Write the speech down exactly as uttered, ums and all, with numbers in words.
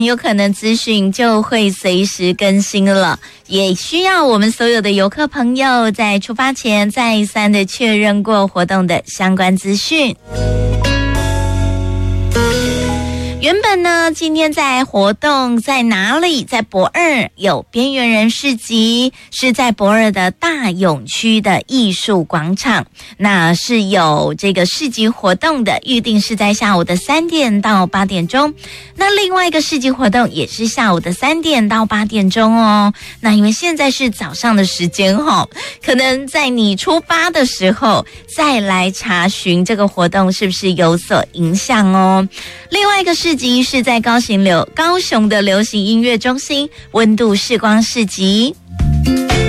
有可能资讯就会随时更新了，也需要我们所有的游客朋友在出发前再三的确认过活动的相关资讯。原本呢，今天在活动在哪里？在博二有边缘人市集，是在博二的大勇区的艺术广场，那是有这个市集活动的，预定是在下午的三点到八点钟。那另外一个市集活动也是下午的三点到八点钟哦。那因为现在是早上的时间哦，可能在你出发的时候再来查询这个活动是不是有所影响哦。另外一个市集是在高雄流高雄的流行音乐中心温度视光市集。